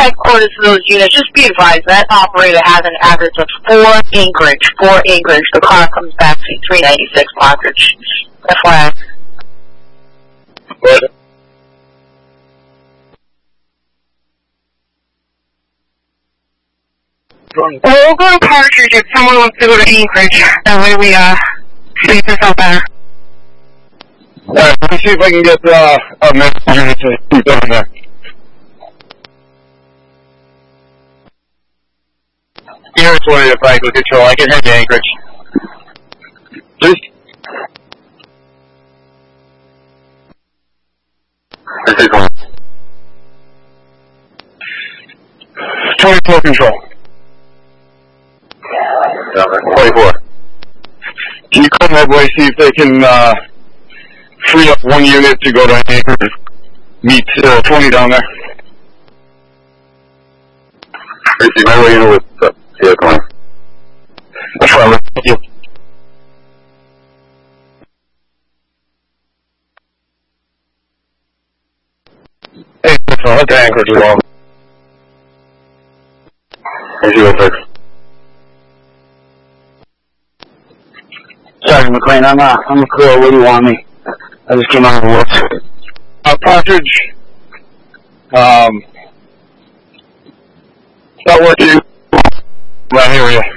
headquarters of those units, just be advised that operator has an average of 4 Anchorage. The car comes back to 396 Mockridge. FYI. What? We'll go to Partridge if someone wants to go to Anchorage. That way we, space this out better. Alright, let me see if I can get, a messenger to keep down there. Here's one if I go control. I can head to Anchorage. Just. This is one. 24 control. 24. Can you call that way, see if they can, free up one unit to go to Anchorage? Meet, 20 down there. Tracy, my way in with, yeah, come on. That's fine, thank you. Hey, what's the Anchorage as well? Thank you, sir. Sergeant McLean, I'm clear. Where do you want me? I just came out of the woods. Partridge. Not working. Right here, yeah.